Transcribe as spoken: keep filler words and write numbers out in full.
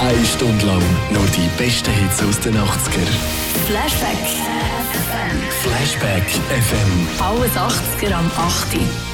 Eine Stunde lang nur die besten Hits aus den achtziger. Flashback F M. Flashback F M. Alles achtziger am acht Uhr.